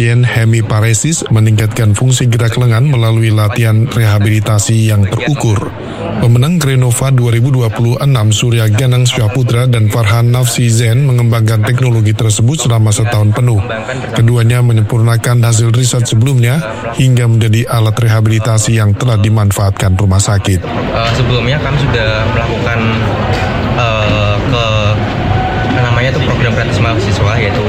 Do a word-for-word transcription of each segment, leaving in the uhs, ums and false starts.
pasien hemiparesis meningkatkan fungsi gerak lengan melalui latihan rehabilitasi yang terukur. Pemenang Grenova dua ribu dua puluh enam Surya Ganang Syaputra dan Farhan Nafsi Zen mengembangkan teknologi tersebut selama setahun penuh. Keduanya menyempurnakan hasil riset sebelumnya hingga menjadi alat rehabilitasi yang telah dimanfaatkan rumah sakit. Uh, sebelumnya kami sudah melakukan uh, ke namanya itu program gratis mahasiswa, yaitu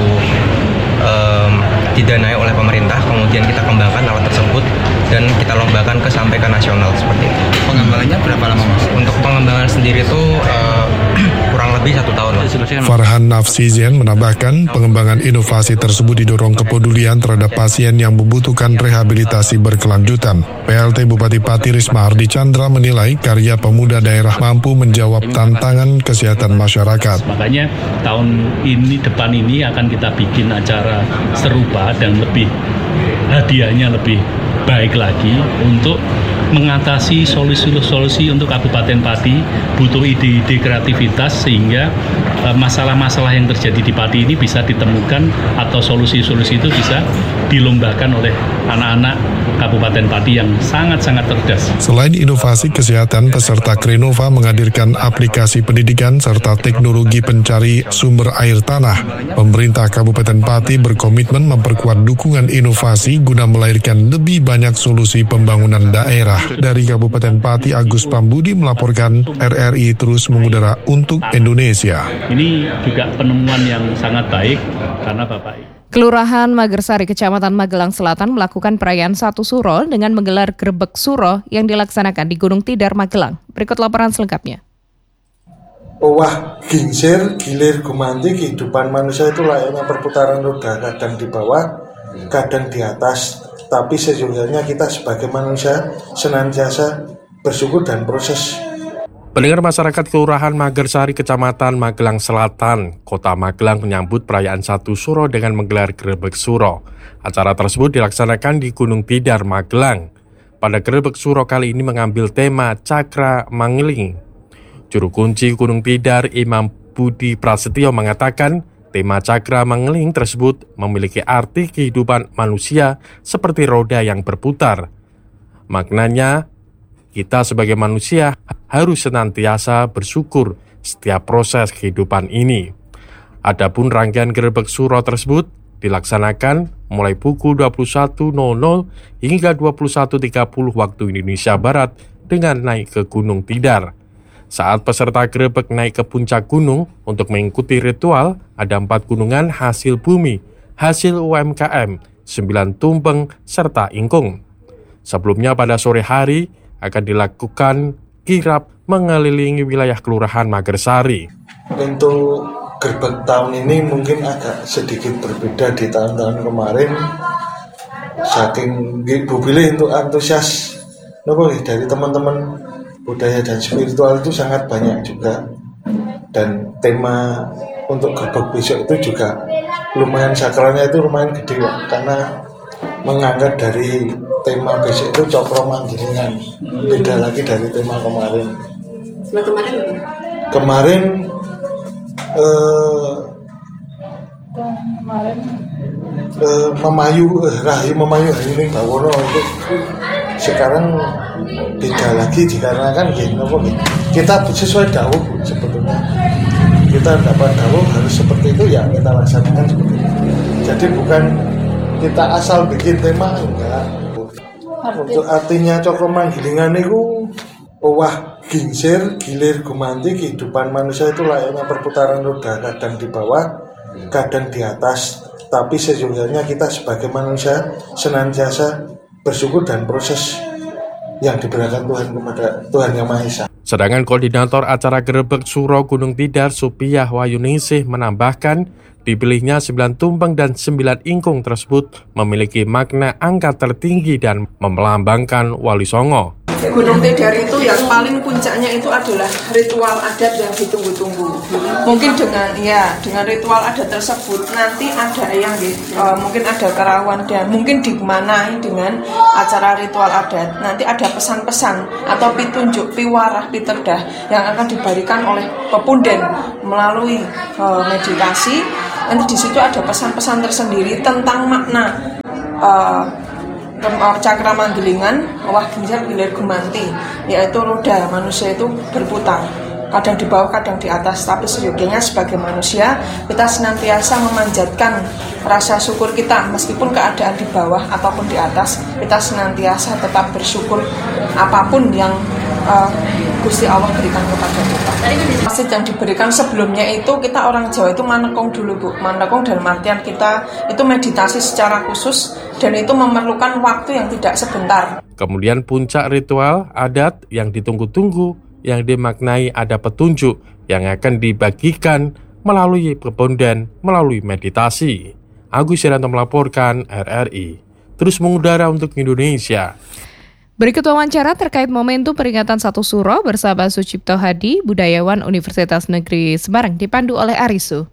um, didanai oleh pemerintah, kemudian kita kembangkan alat tersebut dan kita lombakan ke sampai ke nasional seperti itu. Pengembangannya berapa lama Mas? Untuk pengembangan sendiri itu uh, kurang lebih satu tahun. Farhan Nafsi Zen menambahkan pengembangan inovasi tersebut didorong kepedulian terhadap pasien yang membutuhkan rehabilitasi berkelanjutan. P L T Bupati Pati Risma Hardi Chandra menilai karya pemuda daerah mampu menjawab tantangan kesehatan masyarakat. Makanya tahun ini, depan ini akan kita bikin acara serupa dan lebih hadiahnya lebih baik lagi untuk mengatasi solusi-solusi untuk Kabupaten Pati. Butuh ide-ide kreativitas sehingga e, masalah-masalah yang terjadi di Pati ini bisa ditemukan atau solusi-solusi itu bisa dilombakan oleh anak-anak Kabupaten Pati yang sangat-sangat cerdas. Selain inovasi kesehatan, peserta Grenova menghadirkan aplikasi pendidikan serta teknologi pencari sumber air tanah. Pemerintah Kabupaten Pati berkomitmen memperkuat dukungan inovasi guna melahirkan lebih banyak solusi pembangunan daerah. Dari Kabupaten Pati, Agus Pambudi melaporkan R R I terus mengudara untuk Indonesia. Ini juga penemuan yang sangat baik karena Bapak Kelurahan Magersari, Kecamatan Magelang Selatan melakukan perayaan Satu Suro dengan menggelar Grebek Suro yang dilaksanakan di Gunung Tidar, Magelang. Berikut laporan selengkapnya. Owah gingsir, gilir gumanti, kehidupan manusia itu layaknya perputaran roda, kadang di bawah, kadang di atas. Tapi sejujurnya kita sebagai manusia senantiasa bersyukur dan proses. Pendengar masyarakat Kelurahan Magersari, Kecamatan Magelang Selatan, Kota Magelang menyambut perayaan Satu Suro dengan menggelar Grebek Suro. Acara tersebut dilaksanakan di Gunung Tidar, Magelang. Pada Grebek Suro kali ini mengambil tema Cakra Mangeling. Juru kunci Gunung Tidar, Imam Budi Prasetyo mengatakan, tema Cakra Mangeling tersebut memiliki arti kehidupan manusia seperti roda yang berputar. Maknanya, kita sebagai manusia harus senantiasa bersyukur setiap proses kehidupan ini. Adapun rangkaian Grebek Suro tersebut dilaksanakan mulai pukul dua puluh satu nol nol hingga dua puluh satu tiga puluh waktu Indonesia Barat dengan naik ke Gunung Tidar. Saat peserta grebek naik ke puncak gunung untuk mengikuti ritual, ada empat gunungan hasil bumi, hasil U M K M, sembilan tumpeng, serta ingkung. Sebelumnya pada sore hari akan dilakukan kirap mengelilingi wilayah Kelurahan Magersari. Untuk grebek tahun ini mungkin agak sedikit berbeda di tahun-tahun kemarin. Saking Bu Billy untuk antusias dari teman-teman budaya dan spiritual itu sangat banyak juga. Dan tema untuk grebek besok itu juga lumayan sakralnya itu lumayan gede, karena mengangkat dari tema besok itu Cokro Manggilingan, beda lagi dari tema kemarin. Nah, kemarin kemarin eh, kemarin eh, memayu eh, rahayu memayu Hayuning Bawono itu sekarang beda lagi dikarenakan gini, kita sesuai dawuh sebetulnya. Kita dapat dawuh harus seperti itu, ya kita laksanakan seperti itu. Jadi bukan kita asal bikin tema, enggak. Untuk artinya Cokro Manggilingan itu owah gingsir, gilir gumanti, kehidupan manusia itu layaknya perputaran roda, kadang di bawah, kadang di atas. Tapi sejujurnya kita sebagai manusia senantiasa bersyukur dan proses yang diberikan Tuhan kepada Tuhan Yang Maha Esa. Sedangkan koordinator acara Grebek Suro Gunung Tidar, Supiyah Wayuningsih, menambahkan dipilihnya sembilan tumpeng dan sembilan ingkung tersebut memiliki makna angka tertinggi dan melambangkan Wali Songo. Gunung Tidar itu yang paling puncaknya itu adalah ritual adat yang ditunggu-tunggu. Mungkin dengan ya dengan ritual adat tersebut nanti ada yang uh, mungkin ada kerawan dan mungkin dimanai dengan acara ritual adat. Nanti ada pesan-pesan atau pitunjuk, piwarah, piterdah yang akan diberikan oleh pepunden melalui uh, meditasi. Nanti di situ ada pesan-pesan tersendiri tentang makna uh, cakra manggilingan, wah ginjal gilir gumanti, yaitu roda manusia itu berputar, kadang di bawah, kadang di atas. Tapi seyogianya sebagai manusia kita senantiasa memanjatkan rasa syukur kita, meskipun keadaan di bawah ataupun di atas, kita senantiasa tetap bersyukur apapun yang uh, Gusti Allah berikan kepada kita. Maksud yang diberikan sebelumnya itu, kita orang Jawa itu manekung dulu Bu. Manekung dalam artian kita itu meditasi secara khusus, dan itu memerlukan waktu yang tidak sebentar. Kemudian puncak ritual adat yang ditunggu-tunggu, yang dimaknai ada petunjuk yang akan dibagikan melalui pebondan, melalui meditasi. Agus Irianto melaporkan, R R I terus mengudara untuk Indonesia. Berikut wawancara terkait momentum peringatan Satu Suro bersama Sucipto Hadi, budayawan Universitas Negeri Semarang, dipandu oleh Arisu.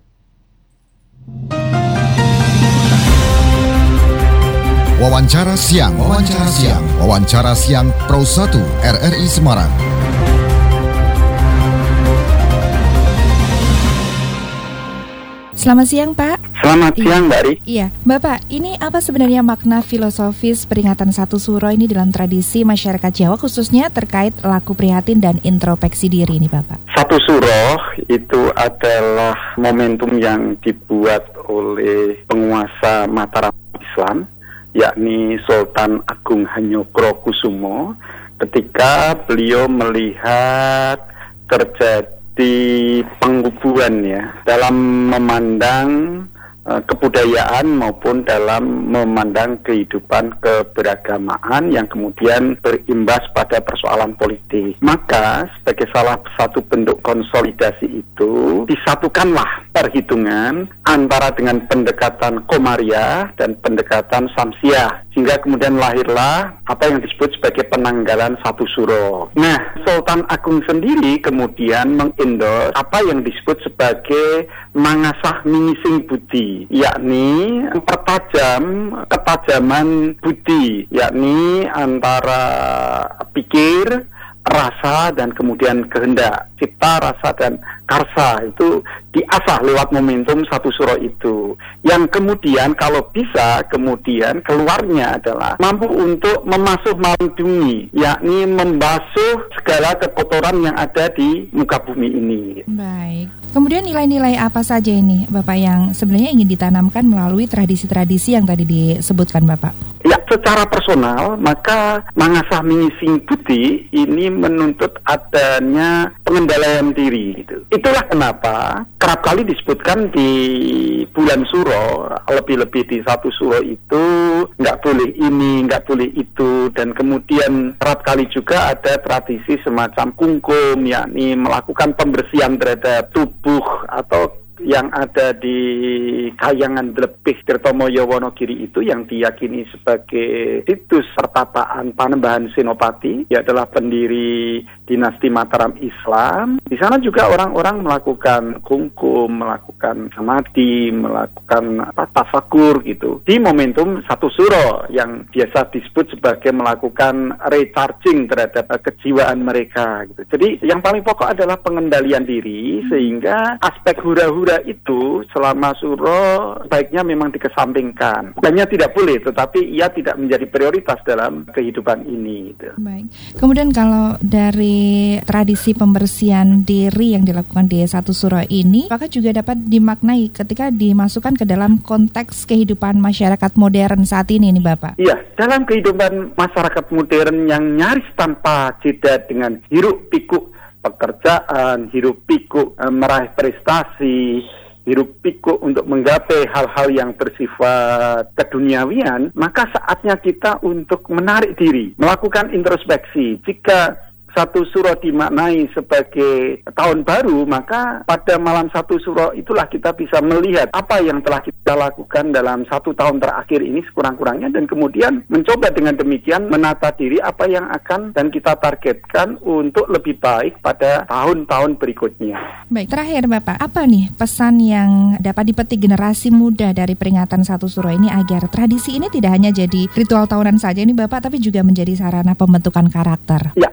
Wawancara siang, wawancara siang, wawancara siang Pro satu R R I Semarang. Selamat siang, Pak. Selamat siang, Mbak Ri. Iya, Bapak, ini apa sebenarnya makna filosofis peringatan Satu Suro ini dalam tradisi masyarakat Jawa, khususnya terkait laku prihatin dan introspeksi diri ini, Bapak? Satu Suro itu adalah momentum yang dibuat oleh penguasa Mataram Islam, yakni Sultan Agung Hanyokrokusumo, ketika beliau melihat terjadi di pengubuhan ya, dalam memandang uh, kebudayaan maupun dalam memandang kehidupan keberagamaan yang kemudian berimbas pada persoalan politik. Maka sebagai salah satu bentuk konsolidasi itu, disatukanlah perhitungan antara dengan pendekatan Komariah dan pendekatan Samsiah, sehingga kemudian lahirlah apa yang disebut sebagai penanggalan Satu Suro. Nah, Sultan Agung sendiri kemudian mengendorse apa yang disebut sebagai mangasah mingising budi, yakni pertajam ketajaman budi, yakni antara pikir, rasa, dan kemudian kehendak. Cipta, rasa, dan karsa itu diasah lewat momentum Satu Suro itu, yang kemudian kalau bisa kemudian keluarnya adalah mampu untuk memasuh melindungi, yakni membasuh segala kekotoran yang ada di muka bumi ini. Baik. Kemudian nilai-nilai apa saja ini, Bapak, yang sebenarnya ingin ditanamkan melalui tradisi-tradisi yang tadi disebutkan, Bapak? Ya, secara personal, maka mangasah mingising budi ini menuntut adanya pengendalian diri. Gitu. Itulah kenapa kerap kali disebutkan di bulan Suro, lebih-lebih di Satu Suro itu nggak boleh ini, nggak boleh itu, dan kemudian kerap kali juga ada tradisi semacam kungkum, yakni melakukan pembersihan terhadap tubuh atau yang ada di Kayangan Dlepih Tirtomoyo Wonogiri itu, yang diyakini sebagai situs pertapaan Panembahan Senopati, ia adalah pendiri dinasti Mataram Islam. Di sana juga orang-orang melakukan kungkum, melakukan samadhi, melakukan apa, tafakur gitu. Di momentum Satu Suro yang biasa disebut sebagai melakukan recharging terhadap kejiwaan mereka gitu. Jadi yang paling pokok adalah pengendalian diri, sehingga aspek hura-hura itu selama Suro baiknya memang dikesampingkan. Bukannya tidak boleh, tetapi ia tidak menjadi prioritas dalam kehidupan ini gitu. Baik. Kemudian kalau dari tradisi pembersihan diri yang dilakukan di Satu Suro ini, apakah juga dapat dimaknai ketika dimasukkan ke dalam konteks kehidupan masyarakat modern saat ini nih, Bapak? Iya, dalam kehidupan masyarakat modern yang nyaris tanpa jeda dengan hiruk pikuk pekerjaan, hiruk pikuk eh, meraih prestasi, hiruk pikuk untuk menggapai hal-hal yang bersifat keduniawian, maka saatnya kita untuk menarik diri, melakukan introspeksi. Jika Satu Suro dimaknai sebagai tahun baru, maka pada malam Satu Suro itulah kita bisa melihat apa yang telah kita lakukan dalam satu tahun terakhir ini sekurang-kurangnya, dan kemudian mencoba dengan demikian menata diri apa yang akan dan kita targetkan untuk lebih baik pada tahun-tahun berikutnya. Baik, terakhir Bapak, apa nih pesan yang dapat dipetik generasi muda dari peringatan Satu Suro ini agar tradisi ini tidak hanya jadi ritual tahunan saja ini Bapak, tapi juga menjadi sarana pembentukan karakter? Ya, saya pikir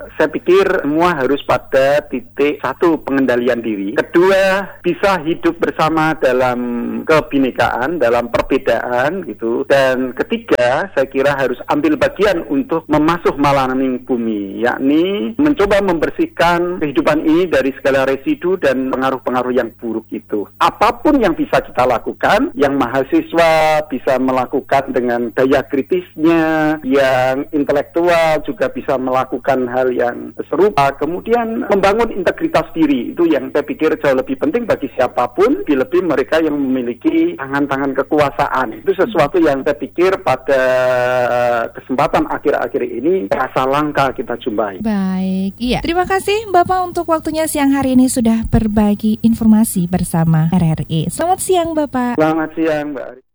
pikir semua harus pada titik satu, pengendalian diri. Kedua, bisa hidup bersama dalam kebinekaan, dalam perbedaan gitu. Dan ketiga, saya kira harus ambil bagian untuk memasuh malaning bumi, yakni mencoba membersihkan kehidupan ini dari segala residu dan pengaruh-pengaruh yang buruk itu. Apapun yang bisa kita lakukan, yang mahasiswa bisa melakukan dengan daya kritisnya, yang intelektual juga bisa melakukan hal yang serupa, kemudian membangun integritas diri, itu yang saya pikir jauh lebih penting bagi siapapun, lebih mereka yang memiliki tangan-tangan kekuasaan. Itu sesuatu yang saya pikir pada kesempatan akhir-akhir ini rasa langka kita jumpai. Baik, iya. Terima kasih Bapak untuk waktunya siang hari ini sudah berbagi informasi bersama R R I. Selamat siang Bapak. Selamat siang Mbak Ari.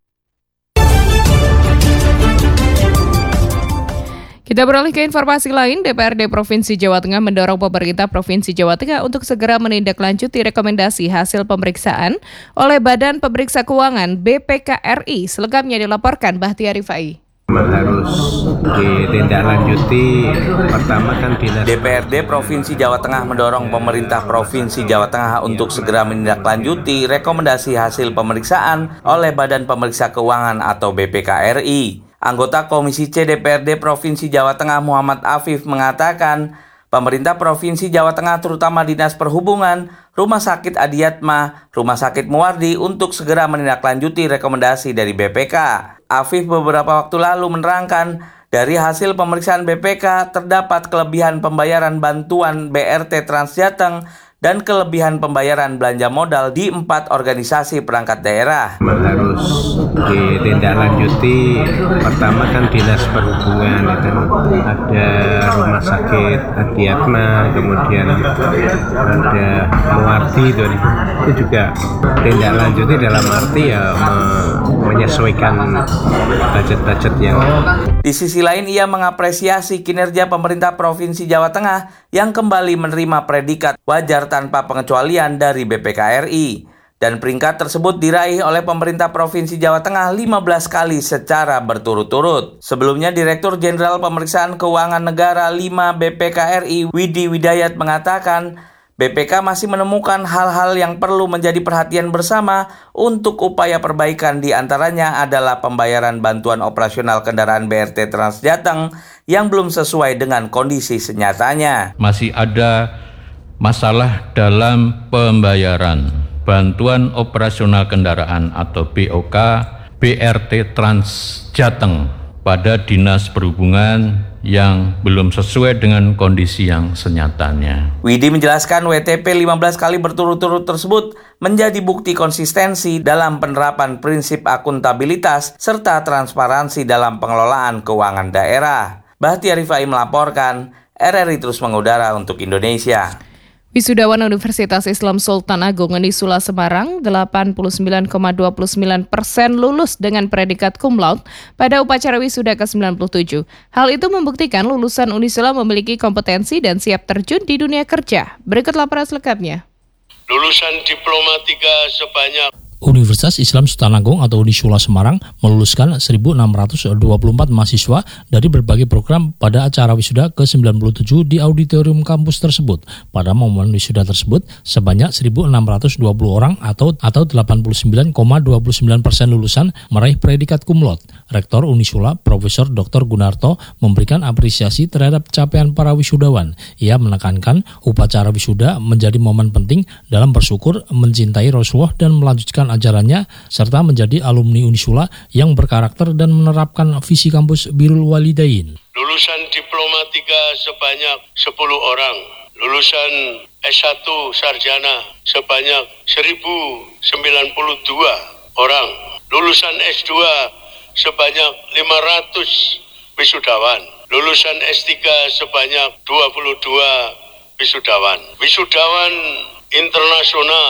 Kita beralih ke informasi lain. D P R D Provinsi Jawa Tengah mendorong pemerintah Provinsi Jawa Tengah untuk segera menindaklanjuti rekomendasi hasil pemeriksaan oleh Badan Pemeriksa Keuangan B P K R I. Selengkapnya dilaporkan Bahtiar Rifai. Harus ditindaklanjuti. Pertama kan dinas. D P R D Provinsi Jawa Tengah mendorong pemerintah Provinsi Jawa Tengah untuk segera menindaklanjuti rekomendasi hasil pemeriksaan oleh Badan Pemeriksa Keuangan atau B P K R I. Anggota Komisi C D P R D Provinsi Jawa Tengah Muhammad Afif mengatakan, pemerintah Provinsi Jawa Tengah terutama Dinas Perhubungan, Rumah Sakit Adiatma, Rumah Sakit Muwardi untuk segera menindaklanjuti rekomendasi dari B P K. Afif beberapa waktu lalu menerangkan, dari hasil pemeriksaan B P K terdapat kelebihan pembayaran bantuan B R T Transjateng dan kelebihan pembayaran belanja modal di empat organisasi perangkat daerah. Harus ditindaklanjuti. Pertama kan Dinas Perhubungan, itu ada Rumah Sakit Adiatma, kemudian ada Muwardi, itu, itu juga tindaklanjuti dalam arti ya menyesuaikan budget-budget yang. Di sisi lain, ia mengapresiasi kinerja pemerintah Provinsi Jawa Tengah yang kembali menerima predikat wajar tanpa pengecualian dari B P K R I. Dan peringkat tersebut diraih oleh pemerintah Provinsi Jawa Tengah lima belas kali secara berturut-turut. Sebelumnya, Direktur Jenderal Pemeriksaan Keuangan Negara lima B P K R I, Widi Widayat mengatakan, B P K masih menemukan hal-hal yang perlu menjadi perhatian bersama untuk upaya perbaikan, di antaranya adalah pembayaran bantuan operasional kendaraan B R T Transjateng yang belum sesuai dengan kondisi senyatanya. Masih ada masalah dalam pembayaran bantuan operasional kendaraan atau B O K B R T Transjateng pada Dinas Perhubungan yang belum sesuai dengan kondisi yang senyatanya. Widi menjelaskan W T P lima belas kali berturut-turut tersebut menjadi bukti konsistensi dalam penerapan prinsip akuntabilitas serta transparansi dalam pengelolaan keuangan daerah. Bahtiar Rifai melaporkan, R R I terus mengudara untuk Indonesia. Wisudawan Universitas Islam Sultan Agung Unisula Semarang delapan puluh sembilan koma dua sembilan persen lulus dengan predikat cum laude pada upacara wisuda ke sembilan puluh tujuh. Hal itu membuktikan lulusan Unisula memiliki kompetensi dan siap terjun di dunia kerja. Berikut laporan selengkapnya. Lulusan Diplomatika sebanyak Universitas Islam Sultan Agung atau Unisula Semarang meluluskan seribu enam ratus dua puluh empat mahasiswa dari berbagai program pada acara wisuda ke sembilan puluh tujuh di auditorium kampus tersebut. Pada momen wisuda tersebut, sebanyak seribu enam ratus dua puluh orang atau atau delapan puluh sembilan koma dua sembilan persen lulusan meraih predikat cum laude. Rektor Unisula, Profesor Doktor Gunarto, memberikan apresiasi terhadap capaian para wisudawan. Ia menekankan upacara wisuda menjadi momen penting dalam bersyukur, mencintai Rasulullah dan melanjutkan ajarannya, serta menjadi alumni Unisula yang berkarakter dan menerapkan visi kampus Birrul Walidain. Lulusan Diplomatika sebanyak sepuluh orang, lulusan S satu Sarjana sebanyak seribu sembilan puluh dua orang, lulusan S dua sebanyak lima ratus wisudawan, lulusan S tiga sebanyak dua puluh dua wisudawan. Wisudawan internasional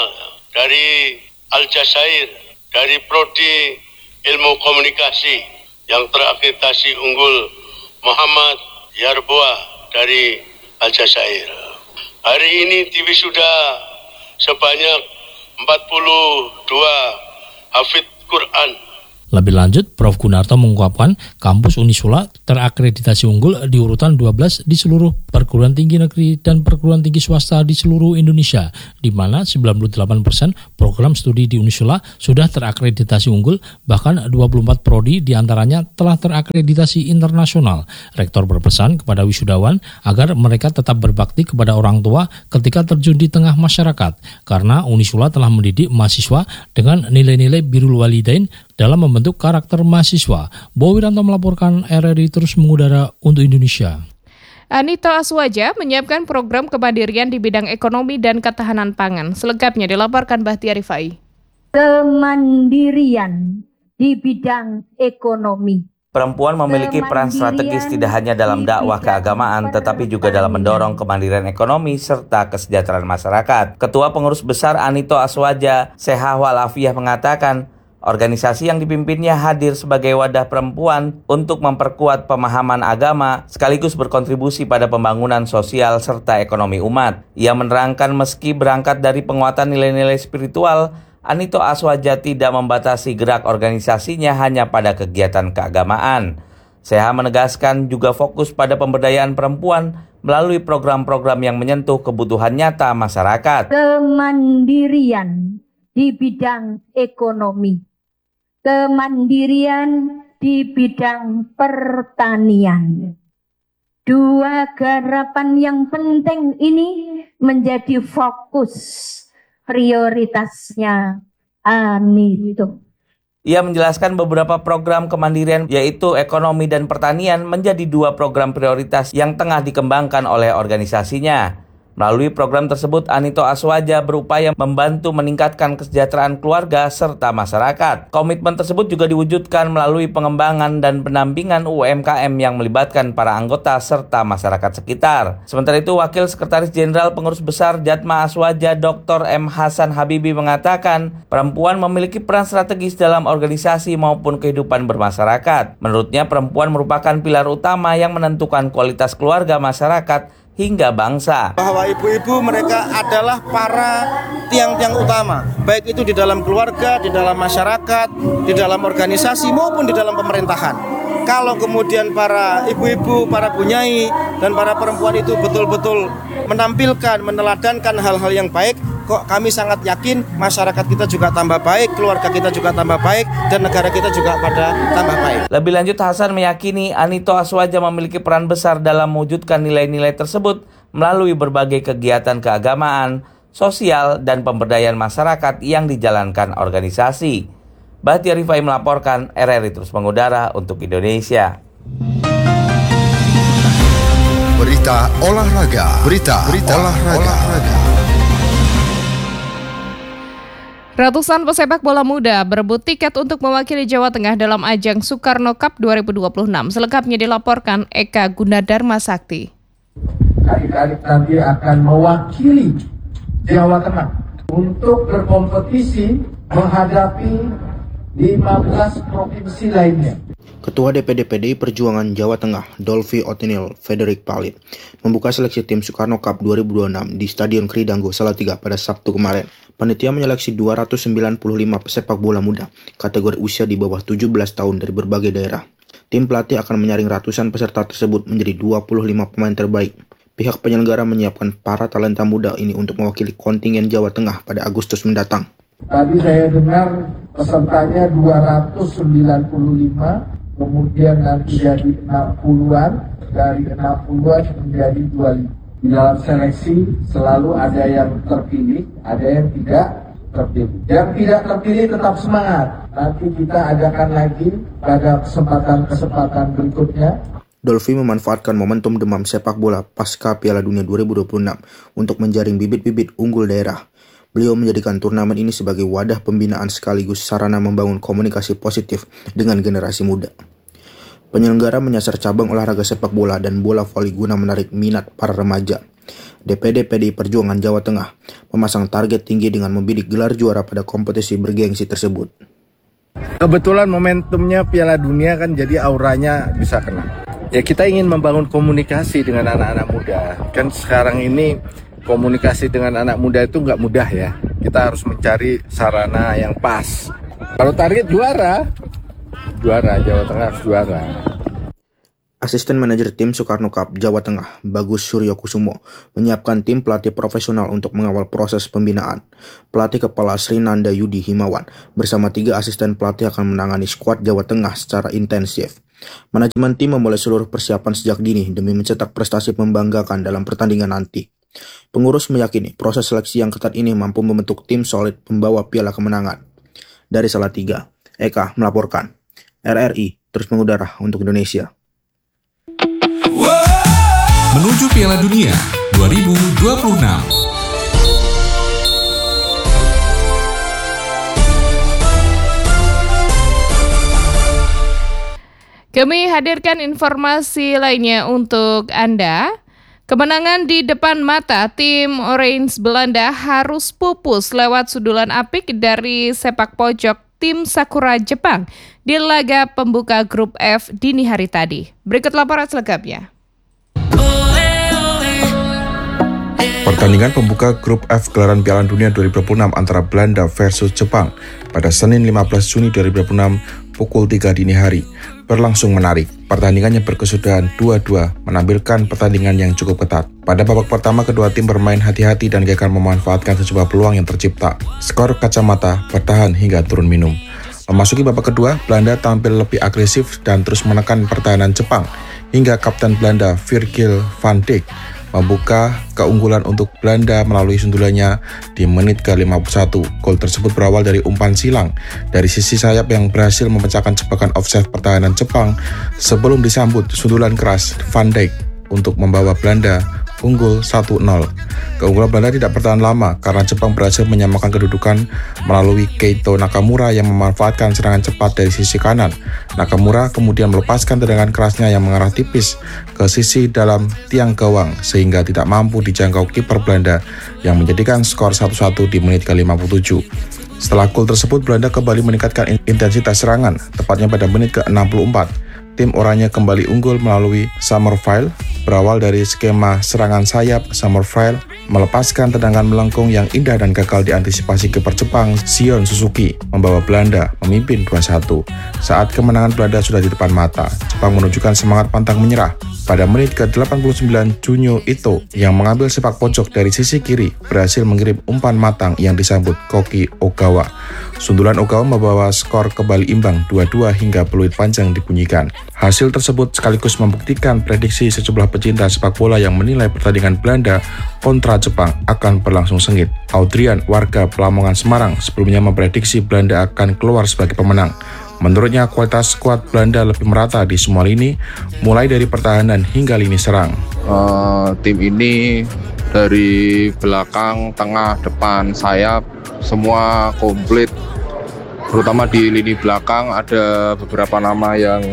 dari Aljazair, dari Prodi Ilmu Komunikasi yang terakreditasi unggul Muhammad Yarboa dari Aljazair. Hari ini diwisuda sebanyak empat puluh dua hafidz Quran Lebih lanjut, Profesor Gunarto mengungkapkan kampus Unisula terakreditasi unggul di urutan dua belas di seluruh perguruan tinggi negeri dan perguruan tinggi swasta di seluruh Indonesia, di mana sembilan puluh delapan persen program studi di Unisula sudah terakreditasi unggul, bahkan dua puluh empat prodi diantaranya telah terakreditasi internasional. Rektor berpesan kepada wisudawan agar mereka tetap berbakti kepada orang tua ketika terjun di tengah masyarakat, karena Unisula telah mendidik mahasiswa dengan nilai-nilai birrul walidain dalam membentuk karakter mahasiswa. Boy Wiranto melaporkan, R R I terus mengudara untuk Indonesia. Anito Aswaja menyiapkan program kemandirian di bidang ekonomi dan ketahanan pangan. Selengkapnya dilaporkan Bahtiar Rifai. Kemandirian di bidang ekonomi. Perempuan memiliki peran strategis tidak hanya dalam dakwah keagamaan, tetapi juga dalam mendorong kemandirian ekonomi serta kesejahteraan masyarakat. Ketua Pengurus Besar Anito Aswaja, Seha Walafiah mengatakan, organisasi yang dipimpinnya hadir sebagai wadah perempuan untuk memperkuat pemahaman agama sekaligus berkontribusi pada pembangunan sosial serta ekonomi umat. Ia menerangkan meski berangkat dari penguatan nilai-nilai spiritual, Anito Aswaja tidak membatasi gerak organisasinya hanya pada kegiatan keagamaan. Seha menegaskan juga fokus pada pemberdayaan perempuan melalui program-program yang menyentuh kebutuhan nyata masyarakat. Kemandirian di bidang ekonomi. Kemandirian di bidang pertanian. Dua garapan yang penting ini menjadi fokus prioritasnya Anito. Ia menjelaskan beberapa program kemandirian yaitu ekonomi dan pertanian menjadi dua program prioritas yang tengah dikembangkan oleh organisasinya. Melalui program tersebut, Anito Aswaja berupaya membantu meningkatkan kesejahteraan keluarga serta masyarakat. Komitmen tersebut juga diwujudkan melalui pengembangan dan pendampingan U M K M yang melibatkan para anggota serta masyarakat sekitar. Sementara itu, Wakil Sekretaris Jenderal Pengurus Besar Jatma Aswaja Doktor M. Hasan Habibi mengatakan, perempuan memiliki peran strategis dalam organisasi maupun kehidupan bermasyarakat. Menurutnya, perempuan merupakan pilar utama yang menentukan kualitas keluarga masyarakat hingga bangsa. Bahwa ibu-ibu mereka adalah para tiang-tiang utama, baik itu di dalam keluarga, di dalam masyarakat, di dalam organisasi maupun di dalam pemerintahan. Kalau kemudian para ibu-ibu, para bunyai, dan para perempuan itu betul-betul menampilkan, meneladankan hal-hal yang baik, kok kami sangat yakin masyarakat kita juga tambah baik, keluarga kita juga tambah baik, dan negara kita juga pada tambah baik. Lebih lanjut, Hasan meyakini Anito Aswaja memiliki peran besar dalam mewujudkan nilai-nilai tersebut melalui berbagai kegiatan keagamaan, sosial, dan pemberdayaan masyarakat yang dijalankan organisasi. Bahtiar Rifai melaporkan, R R I terus mengudara untuk Indonesia. Berita olahraga, berita, berita olahraga. olahraga. Ratusan pesepak bola muda berebut tiket untuk mewakili Jawa Tengah dalam ajang Soekarno Cup dua ribu dua puluh enam. Selengkapnya dilaporkan Eka Gunadharma Sakti. Adik-adik nanti akan mewakili Jawa Tengah untuk berkompetisi menghadapi lima belas provinsi lainnya. Ketua D P D P D I Perjuangan Jawa Tengah, Dolvi Otinil Frederick Palit, membuka seleksi tim Soekarno Cup dua ribu dua puluh enam di Stadion Kridanggo Salatiga pada Sabtu kemarin. Panitia menyeleksi dua ratus sembilan puluh lima pesepak bola muda kategori usia di bawah tujuh belas tahun dari berbagai daerah. Tim pelatih akan menyaring ratusan peserta tersebut menjadi dua puluh lima pemain terbaik. Pihak penyelenggara menyiapkan para talenta muda ini untuk mewakili kontingen Jawa Tengah pada Agustus mendatang. Tadi saya dengar pesertanya dua ratus sembilan puluh lima, kemudian nanti jadi enam puluhan, dari enam puluhan menjadi dua puluh lima. Di dalam seleksi selalu ada yang terpilih, ada yang tidak terpilih. Yang tidak terpilih tetap semangat. Nanti kita adakan lagi pada kesempatan-kesempatan berikutnya. Dolvi memanfaatkan momentum demam sepak bola pasca Piala Dunia dua ribu dua puluh enam untuk menjaring bibit-bibit unggul daerah. Beliau menjadikan turnamen ini sebagai wadah pembinaan sekaligus sarana membangun komunikasi positif dengan generasi muda. Penyelenggara menyasar cabang olahraga sepak bola dan bola voli guna menarik minat para remaja. D P D P D I Perjuangan Jawa Tengah memasang target tinggi dengan membidik gelar juara pada kompetisi bergengsi tersebut. Kebetulan momentumnya Piala Dunia kan, jadi auranya bisa kena. Ya, kita ingin membangun komunikasi dengan anak-anak muda. Kan sekarang ini komunikasi dengan anak muda itu nggak mudah ya. Kita harus mencari sarana yang pas. Kalau target juara, juara, Jawa Tengah juara. Asisten Manajer Tim Soekarno Cup Jawa Tengah, Bagus Suryo Kusumo, menyiapkan tim pelatih profesional untuk mengawal proses pembinaan. Pelatih kepala Sri Nanda Yudi Himawan bersama tiga asisten pelatih akan menangani skuad Jawa Tengah secara intensif. Manajemen tim memulai seluruh persiapan sejak dini demi mencetak prestasi membanggakan dalam pertandingan nanti. Pengurus meyakini proses seleksi yang ketat ini mampu membentuk tim solid pembawa piala kemenangan. Dari Salatiga, Eka melaporkan. R R I terus mengudara untuk Indonesia. Menuju Piala Dunia dua ribu dua puluh enam. Kami hadirkan informasi lainnya untuk Anda. Kemenangan di depan mata tim Orange Belanda harus pupus lewat sundulan apik dari sepak pojok tim Sakura Jepang di laga pembuka grup F dini hari tadi. Berikut laporan selengkapnya. Pertandingan pembuka grup F gelaran Piala Dunia dua ribu dua puluh enam antara Belanda versus Jepang pada Senin lima belas Juni dua ribu dua puluh enam pukul tiga dini hari berlangsung menarik. Pertandingan yang berkesudahan dua dua menampilkan pertandingan yang cukup ketat. Pada babak pertama, kedua tim bermain hati-hati dan gagal memanfaatkan sejumlah peluang yang tercipta. Skor kacamata bertahan hingga turun minum. Memasuki babak kedua, Belanda tampil lebih agresif dan terus menekan pertahanan Jepang hingga kapten Belanda Virgil van Dijk membuka keunggulan untuk Belanda melalui sundulannya di menit ke lima puluh satu. Gol tersebut berawal dari umpan silang dari sisi sayap yang berhasil memecahkan jebakan offside pertahanan Jepang sebelum disambut sundulan keras Van Dijk untuk membawa Belanda unggul satu nol. Keunggulan Belanda tidak bertahan lama karena Jepang berhasil menyamakan kedudukan melalui Keito Nakamura yang memanfaatkan serangan cepat dari sisi kanan. Nakamura kemudian melepaskan tendangan kerasnya yang mengarah tipis ke sisi dalam tiang gawang sehingga tidak mampu dijangkau kiper Belanda yang menjadikan skor satu satu di menit ke lima puluh tujuh. Setelah gol tersebut, Belanda kembali meningkatkan intensitas serangan, tepatnya pada menit ke enam puluh empat. Tim oranye kembali unggul melalui Summerville. Berawal dari skema serangan sayap, Summerville melepaskan tendangan melengkung yang indah dan gagal diantisipasi kiper Jepang Shion Suzuki, membawa Belanda memimpin dua satu. Saat kemenangan Belanda sudah di depan mata, Jepang menunjukkan semangat pantang menyerah. Pada menit ke delapan puluh sembilan, Junyo Ito yang mengambil sepak pojok dari sisi kiri berhasil mengirim umpan matang yang disambut Koki Ogawa. Sundulan Ogawa membawa skor kembali imbang dua dua hingga peluit panjang dibunyikan. Hasil tersebut sekaligus membuktikan prediksi sejumlah pecinta sepak bola yang menilai pertandingan Belanda kontra Jepang akan berlangsung sengit. Audrian, warga Pelamongan Semarang, sebelumnya memprediksi Belanda akan keluar sebagai pemenang. Menurutnya, kualitas skuad Belanda lebih merata di semua lini, mulai dari pertahanan hingga lini serang. Uh, tim ini dari belakang, tengah, depan, sayap, semua komplit. Terutama di lini belakang ada beberapa nama yang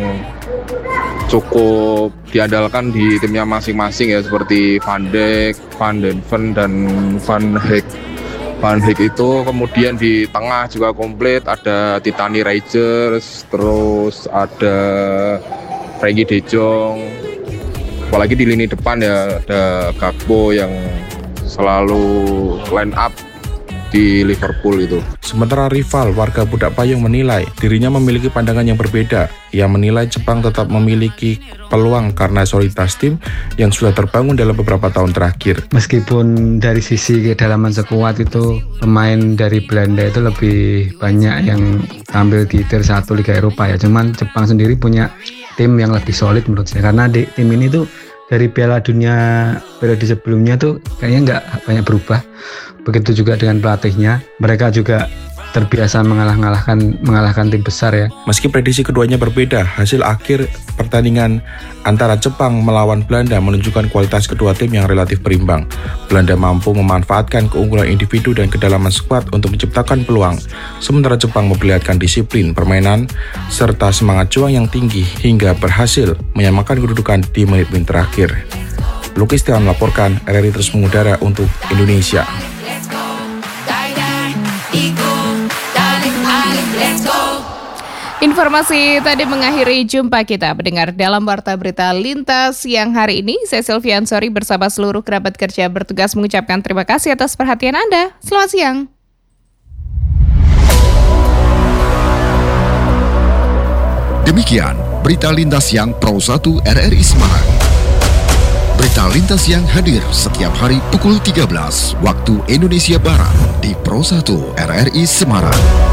cukup diandalkan di timnya masing-masing ya, seperti Van Dijk, Van den Ven, dan Van Heek. Van Heek itu kemudian di tengah juga komplit, ada Titani Rangers, terus ada Frankie De Jong. Apalagi di lini depan ya ada Gakpo yang selalu line up di Liverpool itu. Sementara rival warga Budak Payung menilai dirinya memiliki pandangan yang berbeda. Ia menilai Jepang tetap memiliki peluang karena soliditas tim yang sudah terbangun dalam beberapa tahun terakhir. Meskipun dari sisi kedalaman skuad itu pemain dari Belanda itu lebih banyak yang tampil di tier satu Liga Eropa ya, cuman Jepang sendiri punya tim yang lebih solid menurut saya, karena di tim ini tuh dari Piala Dunia periode sebelumnya tuh kayaknya nggak banyak berubah. Begitu juga dengan pelatihnya, mereka juga terbiasa mengalah-ngalahkan mengalahkan tim besar ya. Meski prediksi keduanya berbeda, hasil akhir pertandingan antara Jepang melawan Belanda menunjukkan kualitas kedua tim yang relatif berimbang. Belanda mampu memanfaatkan keunggulan individu dan kedalaman skuad untuk menciptakan peluang, sementara Jepang memperlihatkan disiplin permainan serta semangat juang yang tinggi hingga berhasil menyamakan kedudukan di menit-menit terakhir. Lukis Tiawan melaporkan, R R I terus mengudara untuk Indonesia. Informasi tadi mengakhiri jumpa kita mendengar dalam Warta Berita Lintas siang hari ini. Saya Sylvian Sori bersama seluruh kerabat kerja bertugas mengucapkan terima kasih atas perhatian Anda. Selamat siang. Demikian Berita Lintas Siang Pro satu R R I Semarang. Berita Lintas Siang hadir setiap hari pukul tiga belas waktu Indonesia Barat di Pro satu R R I Semarang.